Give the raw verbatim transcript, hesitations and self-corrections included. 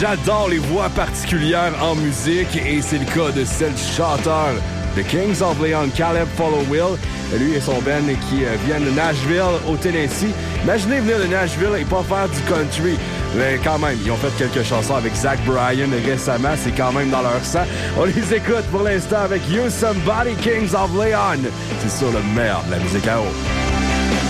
J'adore les voix particulières en musique et c'est le cas de celle du chanteur The Kings of Leon, Caleb Followill. Lui et son band qui euh, viennent de Nashville, au Tennessee. Imaginez venir de Nashville et pas faire du country. Mais quand même, ils ont fait quelques chansons avec Zach Bryan récemment. C'est quand même dans leur sang. On les écoute pour l'instant avec You Somebody, Kings of Leon. C'est sur le meilleur de la musique à eau.